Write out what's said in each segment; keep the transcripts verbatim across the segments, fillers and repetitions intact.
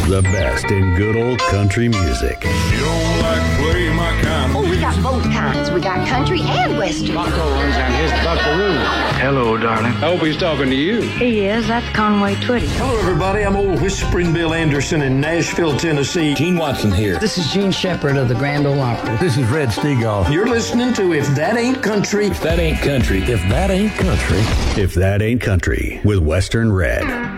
The best in good old country music. You don't like play my kind. Oh, we got both kinds. We got country and western. Bucko runs on his buckaroo. Hello, darling. I hope he's talking to you. He is. That's Conway Twitty. Hello, everybody. I'm old Whispering Bill Anderson in Nashville, Tennessee. Gene Watson here. This is Gene Shepard of the Grand Ole Opry. This is Red Steagall. You're listening to If That Ain't Country. If that ain't country. If that ain't country. If That Ain't Country with Western Red.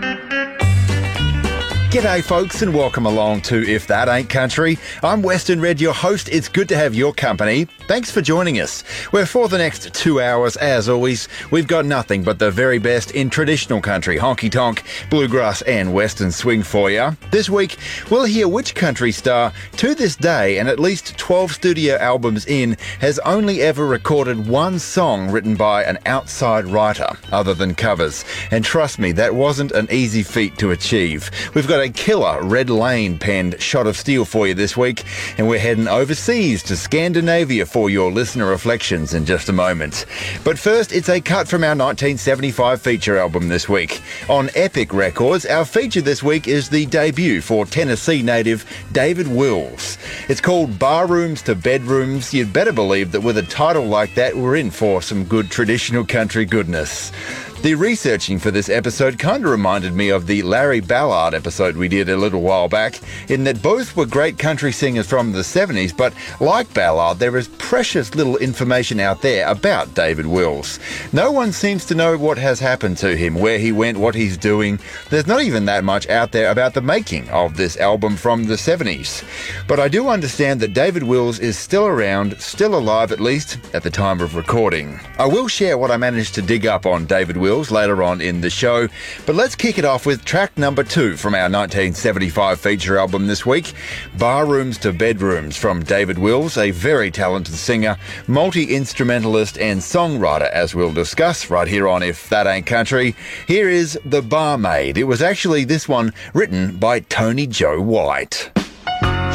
G'day folks and welcome along to If That Ain't Country. I'm Western Red, your host. It's good to have your company. Thanks for joining us. Where for the next two hours, as always, we've got nothing but the very best in traditional country, honky-tonk, bluegrass and western swing for you. This week, we'll hear which country star, to this day and at least twelve studio albums in, has only ever recorded one song written by an outside writer, other than covers. And trust me, that wasn't an easy feat to achieve. We've got a killer Red Lane penned Shot of Steel for you this week, and we're heading overseas to Scandinavia for your listener reflections in just a moment. But first, it's a cut from our nineteen seventy-five feature album this week. On Epic Records, our feature this week is the debut for Tennessee native David Wills. It's called Barrooms to Bedrooms. You'd better believe that with a title like that, we're in for some good traditional country goodness. The researching for this episode kind of reminded me of the Larry Ballard episode we did a little while back, in that both were great country singers from the seventies, but like Ballard, there is precious little information out there about David Wills. No one seems to know what has happened to him, where he went, what he's doing. There's not even that much out there about the making of this album from the seventies. But I do understand that David Wills is still around, still alive at least, at the time of recording. I will share what I managed to dig up on David Wills later on in the show, but let's kick it off with track number two from our nineteen seventy-five feature album this week, Barrooms to Bedrooms from David Wills, a very talented singer, multi-instrumentalist and songwriter, as we'll discuss right here on If That Ain't Country. Here is The Barmaid. It was actually this one written by Tony Joe White.